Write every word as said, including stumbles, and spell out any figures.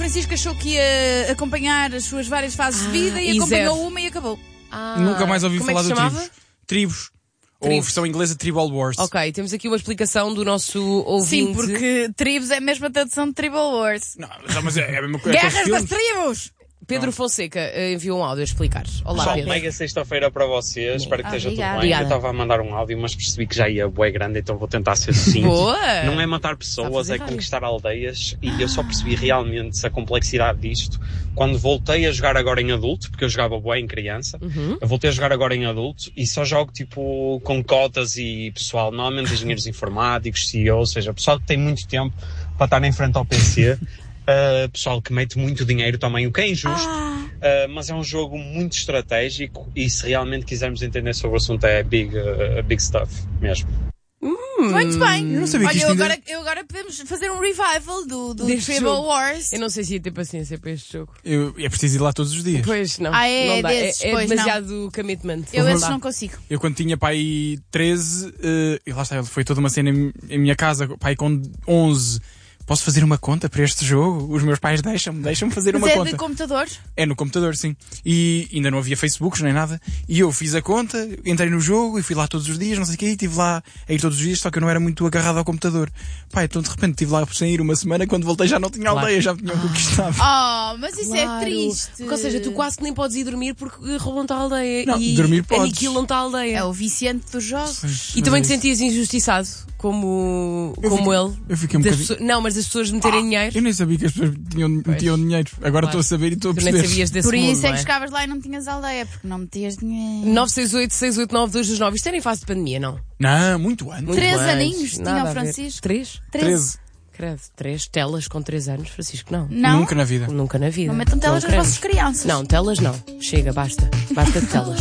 Francisco achou que ia acompanhar as suas várias fases de vida e, e acompanhou zero. uma e acabou. Ah, Nunca mais ouvi como falar é que do se chamava? Tribos. Tribos. Ou Tribos. versão inglesa Tribal Wars. Ok, temos aqui uma explicação do nosso ouvinte. Sim, porque tribos é a mesma tradução de Tribal Wars. Não, mas é a mesma coisa. Guerras aqueles das filmes. tribos! Pedro Fonseca eh, enviou um áudio a explicar. Olá, Pessoal, Pedro. mega sexta-feira para vocês. Espero que esteja tudo Obrigada. bem. Obrigada. Eu estava a mandar um áudio, mas percebi que já ia bué grande, então vou tentar ser sucinto. Boa! Não é matar Está a pessoas, fazer é rádio. conquistar aldeias. E eu só percebi realmente a complexidade disto quando voltei a jogar agora em adulto, porque eu jogava bué em criança. Uhum. Eu voltei a jogar agora em adulto e só jogo tipo com cotas e pessoal, normalmente engenheiros informáticos, C E Os, ou seja, pessoal que tem muito tempo para estar em frente ao P C. Uh, pessoal que mete muito dinheiro também, o que é injusto, Ah. uh, mas é um jogo muito estratégico e se realmente quisermos entender sobre o assunto é big, uh, big stuff mesmo. Muito bem. Eu não sabia que Olha, isto eu ainda- agora, eu agora podemos fazer um revival do, do Deste Tribal jogo. Wars. Eu não sei se ia ter paciência para este jogo. Eu, é preciso ir lá todos os dias. Pois não. Ah, é não dá. desses, é, é pois, não. demasiado commitment. Eu Não esses dá. não consigo. Eu quando tinha pai aí treze, eh, e lá está, foi toda uma cena em, em minha casa, pai com onze. Posso fazer uma conta para este jogo? Os meus pais deixam-me, deixam-me fazer Mas uma é conta. de computador? É no computador, sim. E ainda não havia Facebooks nem nada. E eu fiz a conta, entrei no jogo e fui lá todos os dias, não sei o quê, e estive lá a ir todos os dias, só que eu não era muito agarrado ao computador. Pá, então de repente estive lá sem ir uma semana, quando voltei já não tinha Claro. aldeia, já me tinham conquistado. Oh, mas isso Claro. é triste. Porque, ou seja, tu quase que nem podes ir dormir porque roubam-te a aldeia. Não, e dormir podes. aniquilam-te a aldeia. É o viciante dos jogos. E também Mas te é isso. sentias injustiçado, como, Eu como fiquei- ele. eu fiquei um Das bocadinho- pessoas- Não, mas as pessoas meterem dinheiro. Eu nem sabia que as pessoas tinham, metiam dinheiro. Agora estou a saber e estou a Tu nem perceber. sabias desse Por mundo, isso é não que chegavas lá e não tinhas aldeia, porque não metias dinheiro. nove seis oito, seis oito nove, dois dois nove. Isto era em fase de pandemia, não? Não, muito antes. Muito Três antes. aninhos tinha Nada o a ver. Francisco. Três? Treze. Credo. Três telas com três anos, Francisco, não. Não? Nunca na vida. Nunca na vida. Não metam telas nas queremos. vossas crianças. Não, telas não. Chega, basta. Basta de telas.